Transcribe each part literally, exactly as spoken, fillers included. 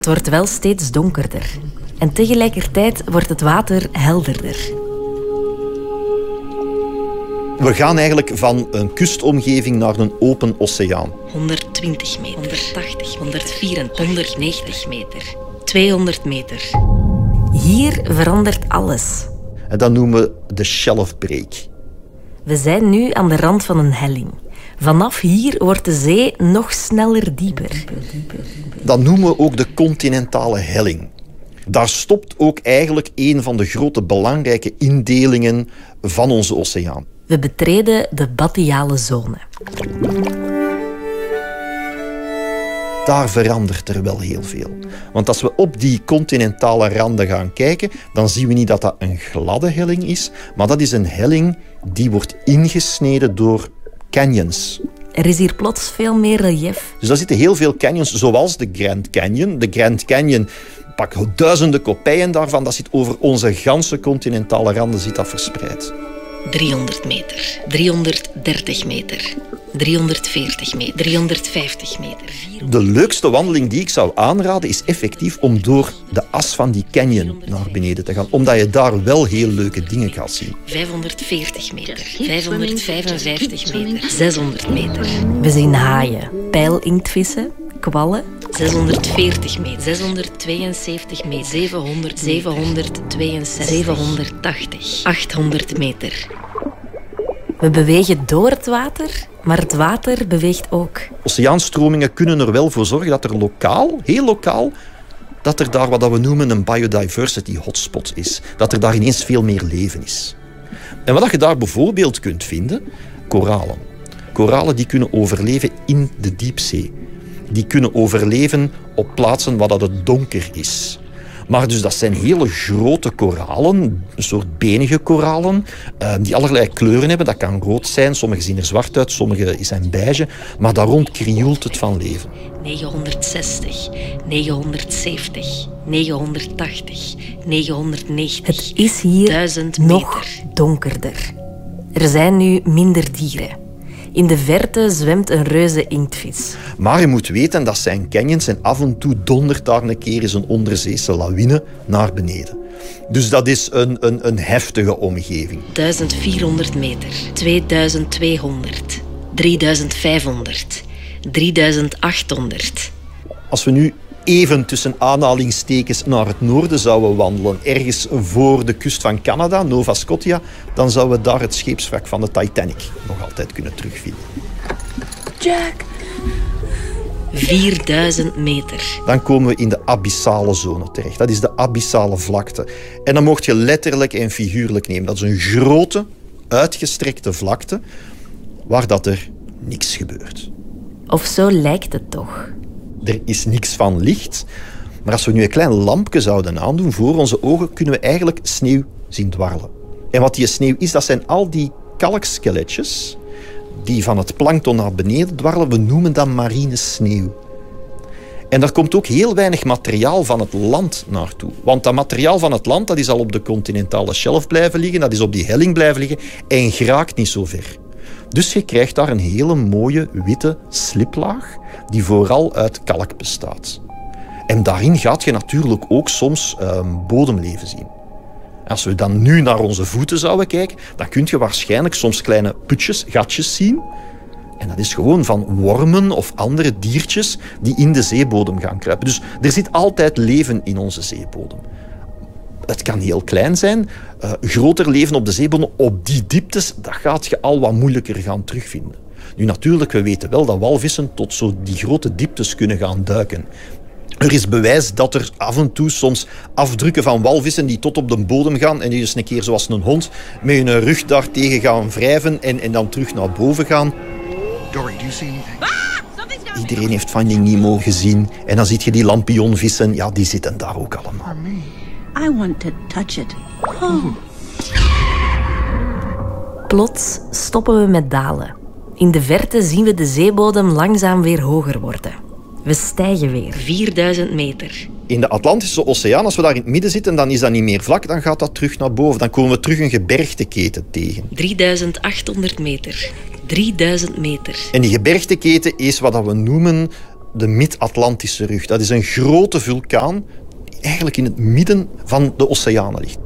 Het wordt wel steeds donkerder. En tegelijkertijd wordt het water helderder. We gaan eigenlijk van een kustomgeving naar een open oceaan. honderdtwintig meter, honderdtachtig, honderdvierentachtig, honderdnegentig meter, tweehonderd meter. Hier verandert alles. En dat noemen we de shelf break. We zijn nu aan de rand van een helling. Vanaf hier wordt de zee nog sneller dieper. Dat noemen we ook de continentale helling. Daar stopt ook eigenlijk een van de grote belangrijke indelingen van onze oceaan. We betreden de bathyale zone. Daar verandert er wel heel veel. Want als we op die continentale randen gaan kijken, dan zien we niet dat dat een gladde helling is, maar dat is een helling die wordt ingesneden door canyons. Er is hier plots veel meer relief. Dus daar zitten heel veel canyons, zoals de Grand Canyon. De Grand Canyon, pak duizenden kopieën daarvan, dat zit over onze ganse continentale randen zit dat verspreid. driehonderd meter, driehonderddertig meter, driehonderdveertig meter, driehonderdvijftig meter. De leukste wandeling die ik zou aanraden is effectief om door de as van die canyon naar beneden te gaan. Omdat je daar wel heel leuke dingen gaat zien. vijfhonderdveertig meter, vijfhonderdvijfenvijftig meter, zeshonderd meter. We zien haaien, pijlinktvissen, kwallen. zeshonderdveertig meter, zeshonderdtweeënzeventig meter, zevenhonderd, zevenhonderdtweeënzestig, zevenhonderdtachtig, achthonderd meter. We bewegen door het water, maar het water beweegt ook. Oceaanstromingen kunnen er wel voor zorgen dat er lokaal, heel lokaal, dat er daar wat we noemen een biodiversity hotspot is. Dat er daar ineens veel meer leven is. En wat je daar bijvoorbeeld kunt vinden, koralen. Koralen die kunnen overleven in de diepzee. Die kunnen overleven op plaatsen waar dat het donker is. Maar dus dat zijn hele grote koralen, een soort benige koralen, die allerlei kleuren hebben. Dat kan rood zijn, sommige zien er zwart uit, sommige zijn beige. Maar daar rond krioelt het van leven. negenhonderdzestig, negenhonderdzeventig, negenhonderdtachtig, negenhonderdnegentig. Het is hier duizend nog donkerder. Er zijn nu minder dieren. In de verte zwemt een reuze inktvis. Maar je moet weten, dat zijn canyons en af en toe dondert daar een keer eens een onderzeese lawine naar beneden. Dus dat is een, een, een heftige omgeving. duizendvierhonderd meter, tweeduizend tweehonderd, drieduizend vijfhonderd, drieduizend achthonderd. Als we nu even tussen aanhalingstekens naar het noorden zouden wandelen, ergens voor de kust van Canada, Nova Scotia, dan zouden we daar het scheepswrak van de Titanic nog altijd kunnen terugvinden. Jack! vierduizend meter. Dan komen we in de abyssale zone terecht. Dat is de abyssale vlakte. En dan mocht je letterlijk en figuurlijk nemen. Dat is een grote, uitgestrekte vlakte waar dat er niks gebeurt. Of zo lijkt het toch. Er is niks van licht. Maar als we nu een klein lampje zouden aandoen voor onze ogen, kunnen we eigenlijk sneeuw zien dwarrelen. En wat die sneeuw is, dat zijn al die kalkskeletjes die van het plankton naar beneden dwarrelen. We noemen dat marine sneeuw. En daar komt ook heel weinig materiaal van het land naartoe. Want dat materiaal van het land dat is al op de continentale shelf blijven liggen, dat is op die helling blijven liggen en geraakt niet zo ver. Dus je krijgt daar een hele mooie witte sliplaag die vooral uit kalk bestaat. En daarin gaat je natuurlijk ook soms uh, bodemleven zien. Als we dan nu naar onze voeten zouden kijken, dan kun je waarschijnlijk soms kleine putjes, gatjes zien. En dat is gewoon van wormen of andere diertjes die in de zeebodem gaan kruipen. Dus er zit altijd leven in onze zeebodem. Het kan heel klein zijn. Uh, groter leven op de zeebodem, op die dieptes, dat gaat je al wat moeilijker gaan terugvinden. Nu natuurlijk, we weten wel dat walvissen tot zo die grote dieptes kunnen gaan duiken. Er is bewijs dat er af en toe soms afdrukken van walvissen die tot op de bodem gaan en die dus een keer zoals een hond met hun rug daartegen gaan wrijven en, en dan terug naar boven gaan. Dory, do you see anything? Iedereen heeft Finding Nemo gezien en dan zie je die lampionvissen, ja, die zitten daar ook allemaal. I want to touch it. Oh. Plots stoppen we met dalen. In de verte zien we de zeebodem langzaam weer hoger worden. We stijgen weer. vierduizend meter. In de Atlantische Oceaan, als we daar in het midden zitten, dan is dat niet meer vlak, dan gaat dat terug naar boven. Dan komen we terug een gebergteketen tegen. drieduizend achthonderd meter. drieduizend meter. En die gebergteketen is wat we noemen de Mid-Atlantische Rug. Dat is een grote vulkaan die eigenlijk in het midden van de oceanen ligt.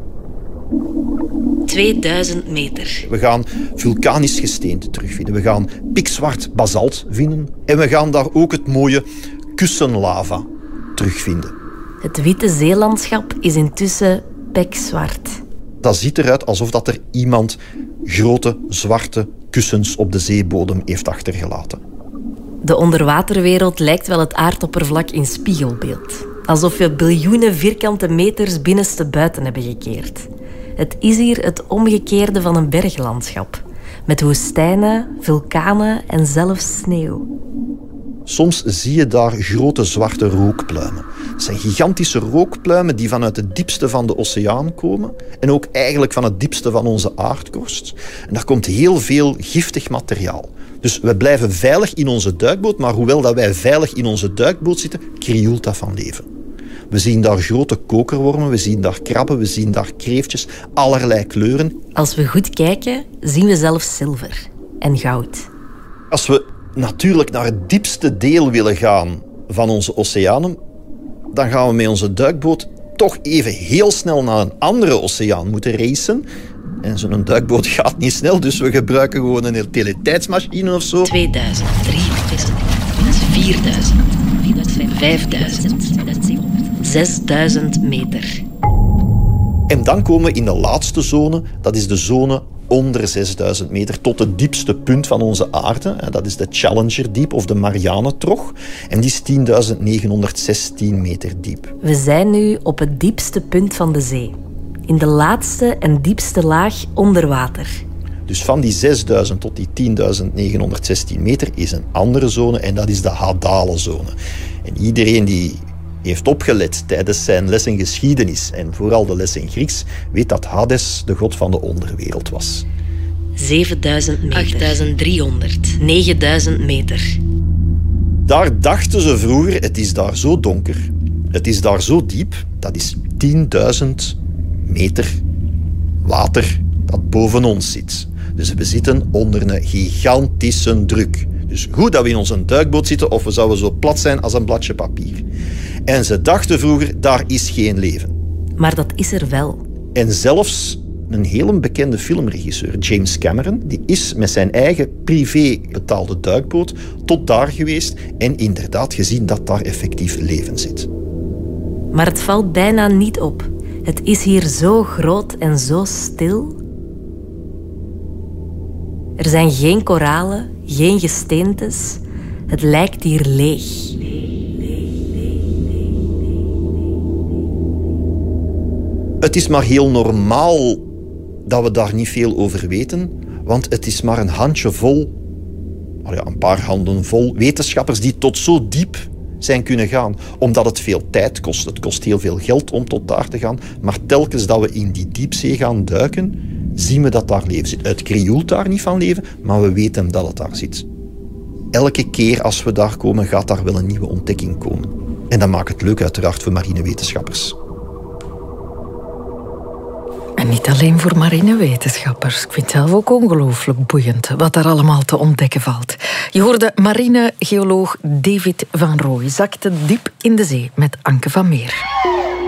tweeduizend meter. We gaan vulkanisch gesteente terugvinden. We gaan pikzwart basalt vinden. En we gaan daar ook het mooie kussenlava terugvinden. Het witte zeelandschap is intussen pikzwart. Dat ziet eruit alsof dat er iemand grote zwarte kussens op de zeebodem heeft achtergelaten. De onderwaterwereld lijkt wel het aardoppervlak in spiegelbeeld. Alsof we biljoenen vierkante meters binnenstebuiten hebben gekeerd. Het is hier het omgekeerde van een berglandschap. Met woestijnen, vulkanen en zelfs sneeuw. Soms zie je daar grote zwarte rookpluimen. Het zijn gigantische rookpluimen die vanuit het diepste van de oceaan komen. En ook eigenlijk van het diepste van onze aardkorst. En daar komt heel veel giftig materiaal. Dus we blijven veilig in onze duikboot, maar hoewel dat wij veilig in onze duikboot zitten, krioelt dat van leven. We zien daar grote kokerwormen, we zien daar krabben, we zien daar kreeftjes, allerlei kleuren. Als we goed kijken, zien we zelfs zilver en goud. Als we natuurlijk naar het diepste deel willen gaan van onze oceanen, dan gaan we met onze duikboot toch even heel snel naar een andere oceaan moeten racen. En zo'n duikboot gaat niet snel, dus we gebruiken gewoon een utiliteitsmachine of zo. tweeduizend, drieduizend, vierduizend, vijfduizend, zesduizend meter. En dan komen we in de laatste zone, dat is de zone onder zesduizend meter, tot het diepste punt van onze aarde. Dat is de Challenger Diep of de Marianentrog. En die is tienduizend negenhonderdzestien meter diep. We zijn nu op het diepste punt van de zee. In de laatste en diepste laag onder water. Dus van die zesduizend tot die tienduizend negenhonderdzestien meter is een andere zone en dat is de Hadalenzone. En iedereen die heeft opgelet tijdens zijn les in geschiedenis en vooral de les in Grieks, weet dat Hades de god van de onderwereld was. zevenduizend meter, achtduizend driehonderd, negenduizend meter. Daar dachten ze vroeger, het is daar zo donker, het is daar zo diep, dat is tienduizend meter water dat boven ons zit. Dus we zitten onder een gigantische druk. Dus goed dat we in onze duikboot zitten of we zouden zo plat zijn als een bladje papier. En ze dachten vroeger, daar is geen leven. Maar dat is er wel. En zelfs een heel bekende filmregisseur, James Cameron, die is met zijn eigen privé betaalde duikboot tot daar geweest en inderdaad gezien dat daar effectief leven zit. Maar het valt bijna niet op. Het is hier zo groot en zo stil. Er zijn geen koralen, geen gesteentes. Het lijkt hier leeg. Het is maar heel normaal dat we daar niet veel over weten, want het is maar een handjevol, ja, een paar handen vol wetenschappers die tot zo diep zijn kunnen gaan, omdat het veel tijd kost. Het kost heel veel geld om tot daar te gaan, maar telkens dat we in die diepzee gaan duiken, zien we dat daar leven zit. Het krioelt daar niet van leven, maar we weten dat het daar zit. Elke keer als we daar komen, gaat daar wel een nieuwe ontdekking komen. En dat maakt het leuk uiteraard voor marinewetenschappers. En niet alleen voor marinewetenschappers. Ik vind het zelf ook ongelooflijk boeiend wat daar allemaal te ontdekken valt. Je hoorde marinegeoloog David van Rooij zakte diep in de zee met Anke van Meer.